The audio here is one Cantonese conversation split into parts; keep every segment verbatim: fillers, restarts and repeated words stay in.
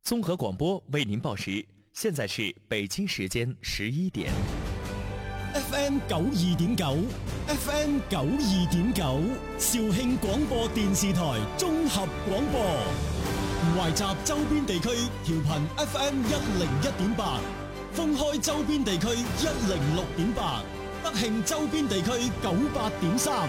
综合广播为您报时，现在是北京时间十一點。 F M 九二點九 ，F M 九二點九，肇慶廣播電視台綜合廣播，懷集周邊地區調頻 F M 一零一點八，封開周邊地區一零六點八，德慶周邊地區九八點三。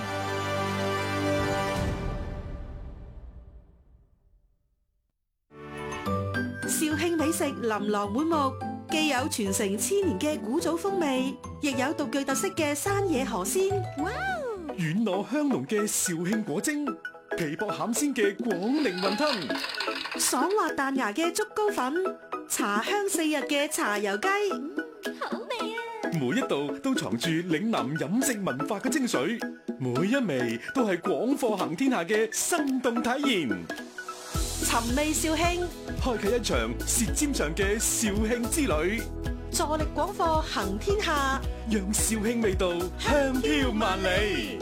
肇慶美食琳琅滿目，既有傳承千年嘅古早風味，亦有獨具特色嘅山野河鮮。 哇！軟糯香濃嘅肇慶果蒸，皮薄餡鮮嘅廣寧雲吞， 爽滑彈牙嘅竹糕粉，茶香四溢嘅茶油雞， 好味啊！每一道都藏住嶺南飲食文化嘅精髓，每一味都係廣貨行天下嘅生動體驗。 尋味肇慶， 開啟一場舌尖上嘅肇慶之旅， 助力廣貨行天下， 讓肇慶味道香飄萬里。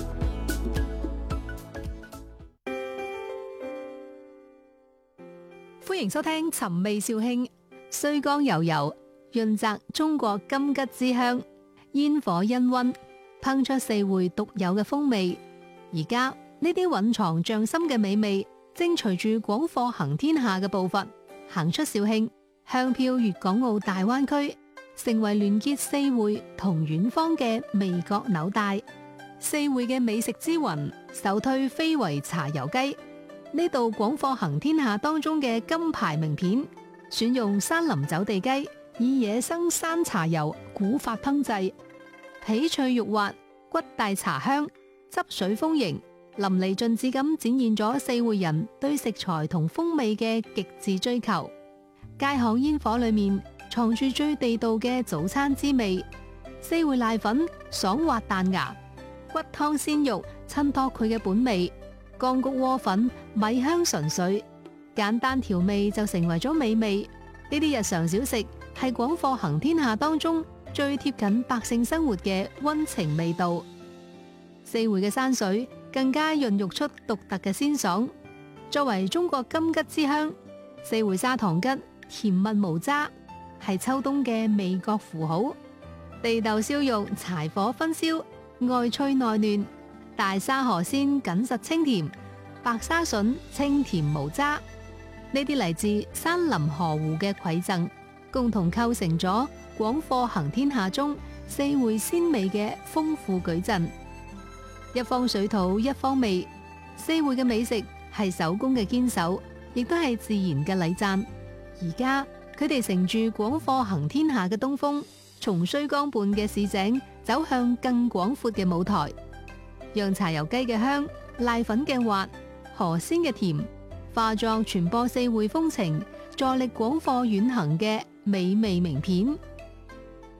歡迎收聽尋味肇慶，綏江悠悠，潤澤中國金桔之香，煙火氤氳，烹出四會獨有嘅風味。而家呢啲蘊藏匠心嘅美味，正隨住廣貨行天下嘅步伐，行出肇慶，香飄粵港澳大灣區，成為聯結四會同遠方嘅味覺紐帶。四會嘅美食之魂，首推非遺茶油雞。呢度廣貨行天下當中嘅金牌名片，選用山林走地雞，以野生山茶油古法烹製，皮脆肉滑，骨帶茶香，汁水豐盈，淋漓盡致咁展現咗四會人對食材同風味嘅極致追求。街巷煙火裏面藏住最地道嘅早餐滋味。四會瀨粉爽滑彈牙，骨湯鮮肉襯托佢嘅本味。乾谷窩粉米香純粹，簡單調味就成為咗美味。呢啲日常小食係廣貨行天下當中最貼近百姓生活嘅溫情味道。四會嘅山水更加孕育出獨特嘅鮮爽。作為中國金桔之鄉，四會砂糖桔甜蜜無渣，係秋冬嘅味覺符號。地豆燒肉柴火燻燒，外脆內嫩。大沙河鮮緊實清甜，白沙筍清甜無渣。呢啲嚟自山林河湖嘅饋贈，共同構成咗廣貨行天下中四會鮮味嘅豐富矩陣。一方水土一方味，四會嘅美食係手工嘅堅守，亦都係自然嘅禮讚。而家佢哋乘住廣貨行天下嘅東風，從綏江畔嘅市井走向更廣闊嘅舞台。讓茶油雞嘅香、瀨粉嘅滑、河鮮嘅甜，化作傳播四會風情、助力廣貨遠行嘅美味名片。